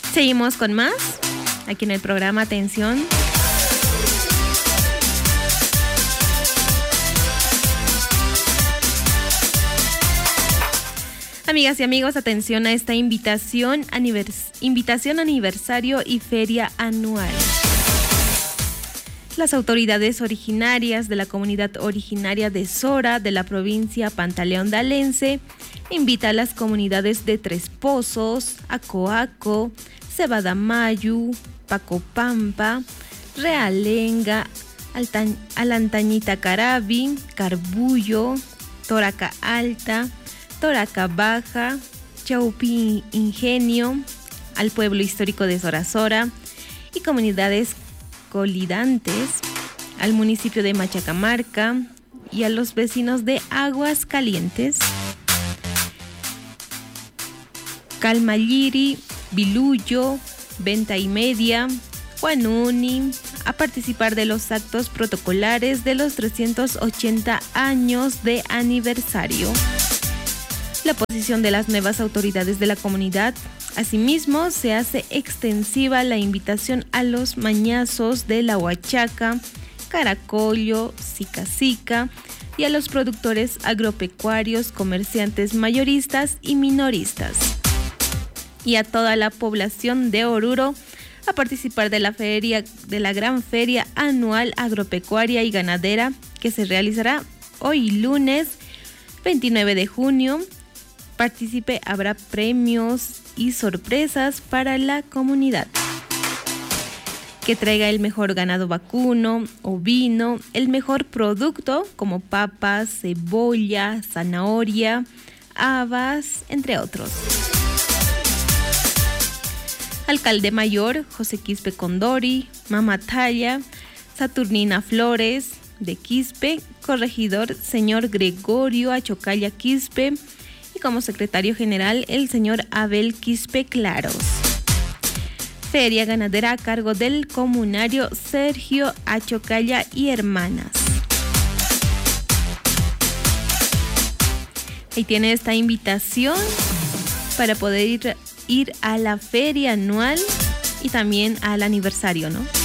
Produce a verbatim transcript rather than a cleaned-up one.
Seguimos con más aquí en el programa Atención. Amigas y amigos, atención a esta invitación, anivers- invitación aniversario y feria anual. Las autoridades originarias de la comunidad originaria de Sora de la provincia Pantaleón-Dalense invita a las comunidades de Tres Pozos, Acoaco, Cebadamayu, Pacopampa, Realenga, Alta- Alantañita Carabi, Carbullo, Toraca Alta, Toraca Baja, Chaupi Ingenio, al pueblo histórico de Sora-Sora y comunidades colidantes, al municipio de Machacamarca y a los vecinos de Aguas Calientes, Calmalliri, Biluyo, Venta y Media, Huanuni, a participar de los actos protocolares de los trescientos ochenta años de aniversario. La posición de las nuevas autoridades de la comunidad. Asimismo, se hace extensiva la invitación a los mañazos de la Huachaca, Caracollo, Sica-Sica y a los productores agropecuarios, comerciantes mayoristas y minoristas. Y a toda la población de Oruro a participar de la feria, de la gran feria anual agropecuaria y ganadera que se realizará hoy lunes veintinueve de junio. Participe, habrá premios y sorpresas para la comunidad. Que traiga el mejor ganado vacuno, ovino, el mejor producto como papas, cebolla, zanahoria, habas, entre otros. Alcalde Mayor, José Quispe Condori, Mamatalla, Saturnina Flores, de Quispe, corregidor, señor Gregorio Achocalla Quispe, y como secretario general, el señor Abel Quispe Claros. Feria ganadera a cargo del comunario Sergio Achocalla y Hermanas. Ahí tiene esta invitación para poder ir, ir a la feria anual y también al aniversario, ¿no?